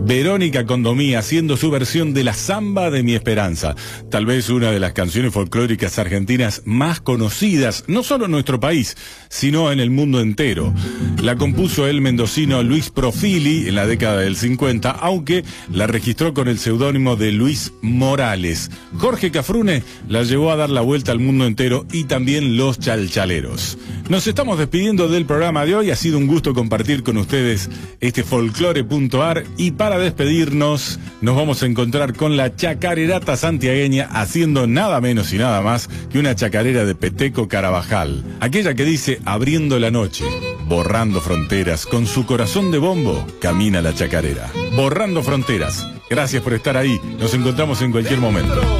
Verónica Condomí haciendo su versión de la Samba de mi Esperanza, tal vez una de las canciones folclóricas argentinas más conocidas, no solo en nuestro país, sino en el mundo entero. La compuso el mendocino Luis Profili en la década del 50, aunque la registró con el seudónimo de Luis Morales. Jorge Cafrune la llevó a dar la vuelta al mundo entero y también los chalchaleros. Nos estamos despidiendo del programa de hoy, ha sido un gusto compartir con ustedes este folclore.ar y para despedirnos nos vamos a encontrar con la chacarerata santiagueña haciendo nada menos y nada más que una chacarera de Peteco Carabajal, aquella que dice abriendo la noche, borrando fronteras, con su corazón de bombo camina la chacarera, borrando fronteras. Gracias por estar ahí, nos encontramos en cualquier momento.